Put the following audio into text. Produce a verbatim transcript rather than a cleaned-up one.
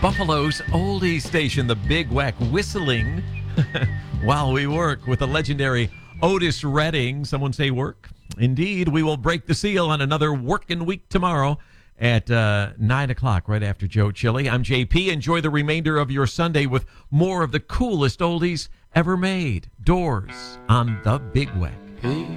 Buffalo's oldie station, the Big Wack, whistling while we work with the legendary Otis Redding. Someone say work? Indeed, we will break the seal on another working week tomorrow at uh, nine o'clock, right after Joe Chili. I'm J P. Enjoy the remainder of your Sunday with more of the coolest oldies ever made. Doors on the Big Wack.